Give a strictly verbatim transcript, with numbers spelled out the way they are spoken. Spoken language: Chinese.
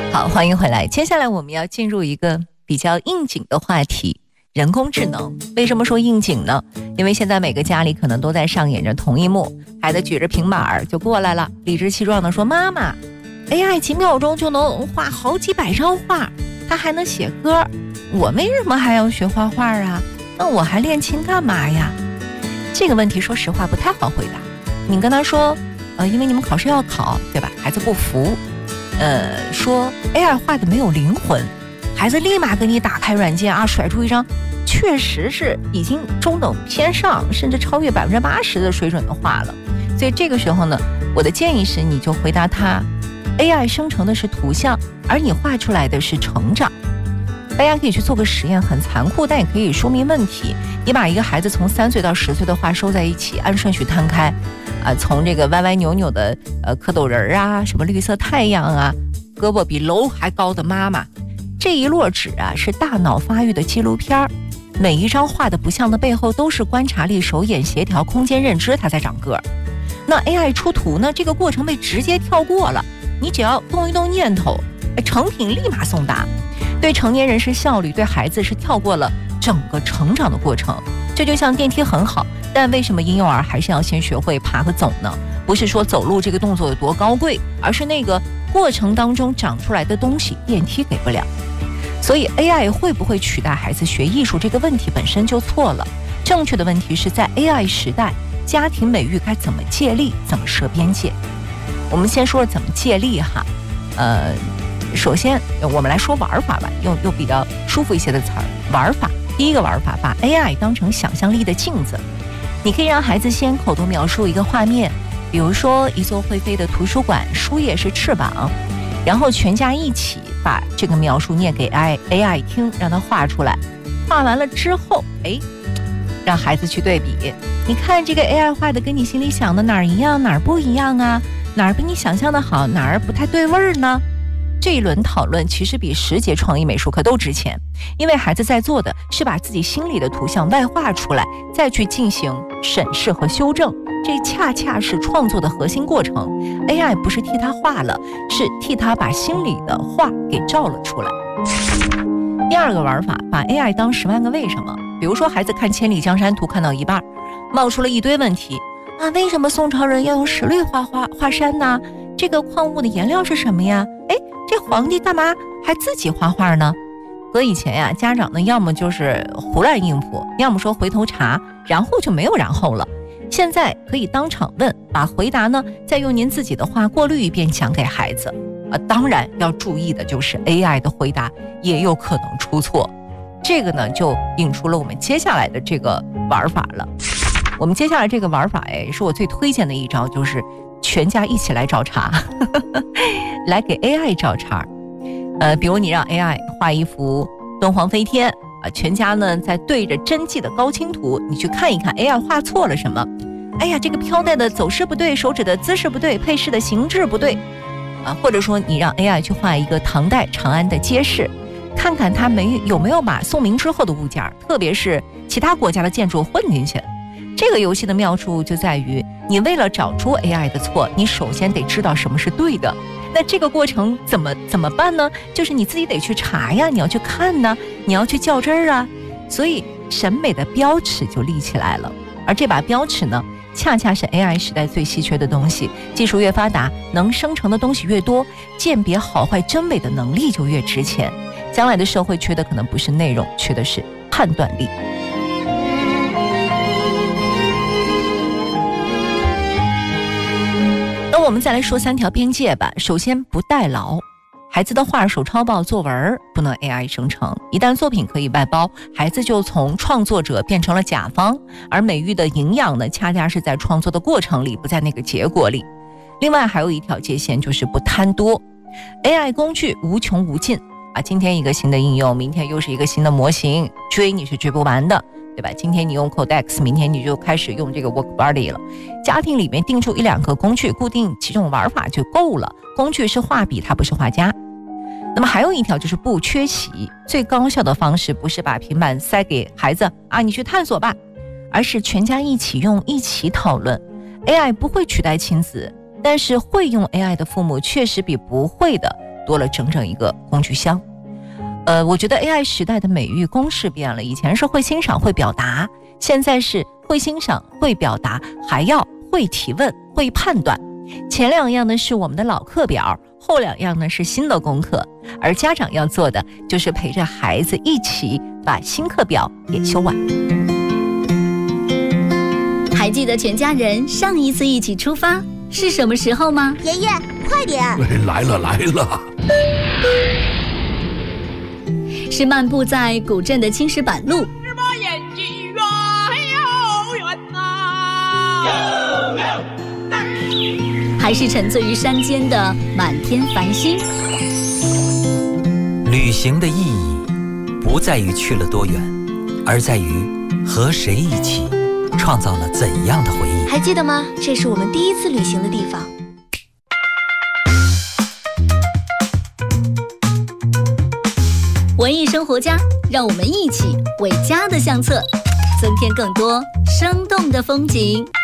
好，欢迎回来。接下来我们要进入一个比较应景的话题，人工智能。为什么说应景呢？因为现在每个家里可能都在上演着同一幕，孩子举着平板就过来了，理直气壮地说，妈妈 A I 几秒钟就能画好几百张画，它还能写歌，我为什么还要学画画啊？那我还练琴干嘛呀？这个问题说实话不太好回答。你跟他说呃，因为你们考试要考，对吧？孩子不服，呃，说 A I 画的没有灵魂，孩子立马给你打开软件啊，甩出一张确实是已经中等偏上，甚至超越百分之八十的水准的画了。所以这个时候呢，我的建议是，你就回答他 ，A I 生成的是图像，而你画出来的是成长。大家可以去做个实验，很残酷，但也可以说明问题。你把一个孩子从三岁到十岁的画收在一起，按顺序摊开。啊，从这个歪歪扭扭的呃蝌蚪人啊，什么绿色太阳啊，胳膊比楼还高的妈妈，这一摞纸啊是大脑发育的纪录片，每一张画的不像的背后都是观察力、手眼协调、空间认知，它在长个儿。那 A I 出图呢，这个过程被直接跳过了，你只要动一动念头，成品立马送达。对成年人是效率，对孩子是跳过了整个成长的过程。这就像电梯很好，但为什么婴幼儿还是要先学会爬和走呢？不是说走路这个动作有多高贵，而是那个过程当中长出来的东西，电梯给不了。所以 A I 会不会取代孩子学艺术这个问题本身就错了。正确的问题是在 A I 时代，家庭美育该怎么借力，怎么设边界。我们先说怎么借力哈，呃，首先我们来说玩法吧，用用比较舒服一些的词儿，玩法。第一个玩法，把 A I 当成想象力的镜子。你可以让孩子先口头描述一个画面，比如说一座会飞的图书馆，书页是翅膀，然后全家一起把这个描述念给 A I 听，让它画出来。画完了之后，哎，让孩子去对比，你看这个 A I 画的跟你心里想的哪儿一样，哪儿不一样啊？哪儿比你想象的好，哪儿不太对味儿呢？这一轮讨论其实比十节创意美术课都值钱，因为孩子在做的是把自己心里的图像外化出来，再去进行审视和修正，这恰恰是创作的核心过程。 A I 不是替他画了，是替他把心里的画给照了出来。第二个玩法，把 A I 当十万个为什么。比如说孩子看千里江山图看到一半，冒出了一堆问题啊，为什么宋朝人要用石绿画画画山呢？这个矿物的颜料是什么呀？哎，这皇帝干嘛还自己画画呢？搁以前呀，家长呢要么就是胡乱应付，要么说回头查，然后就没有然后了。现在可以当场问，把回答呢再用您自己的话过滤一遍讲给孩子。啊，当然要注意的就是 A I 的回答也有可能出错，这个呢就引出了我们接下来的这个玩法了。我们接下来这个玩法哎，是我最推荐的一招，就是全家一起来找茬来给 A I 找茬。呃，比如你让 A I 画一幅敦煌飞天啊，全家呢在对着真迹的高清图，你去看一看 A I 画错了什么。哎呀，这个飘带的走势不对，手指的姿势不对，配饰的形制不对啊，或者说你让 A I 去画一个唐代长安的街市，看看它没有没有把宋明之后的物件，特别是其他国家的建筑混进去。这个游戏的妙处就在于，你为了找出 A I 的错，你首先得知道什么是对的。那这个过程怎么怎么办呢？就是你自己得去查呀，你要去看呢，你要去较真儿啊。所以审美的标尺就立起来了。而这把标尺呢，恰恰是 A I 时代最稀缺的东西。技术越发达，能生成的东西越多，鉴别好坏真伪的能力就越值钱。将来的社会缺的可能不是内容，缺的是判断力。那我们再来说三条边界吧。首先，不代劳。孩子的画、手抄报、作文不能 A I 生成，一旦作品可以外包，孩子就从创作者变成了甲方，而美育的营养呢，恰恰是在创作的过程里，不在那个结果里。另外还有一条界限，就是不贪多。 A I 工具无穷无尽啊，今天一个新的应用，明天又是一个新的模型，追你是追不完的，对吧？今天你用 Codex， 明天你就开始用这个 WorkBuddy 了。家庭里面定出一两个工具，固定几种玩法就够了。工具是画笔，它不是画家。那么还有一条就是不缺席。最高效的方式不是把平板塞给孩子啊，你去探索吧，而是全家一起用，一起讨论。 A I 不会取代亲子，但是会用 A I 的父母确实比不会的多了整整一个工具箱。呃，我觉得 A I 时代的美育公式变了，以前是会欣赏会表达，现在是会欣赏会表达，还要会提问会判断。前两样呢是我们的老课表，后两样呢是新的功课，而家长要做的就是陪着孩子一起把新课表给修完。 还记得全家人上一次一起出发是什么时候吗？ 爷爷，快点！ 来了来了， 是漫步在古镇的青石板路，还是沉醉于山间的满天繁星？ 旅行的意义不在于去了多远，而在于和谁一起创造了怎样的回忆。 还记得吗？这是我们第一次旅行的地方。 文艺生活家，让我们一起为家的相册增添更多生动的风景。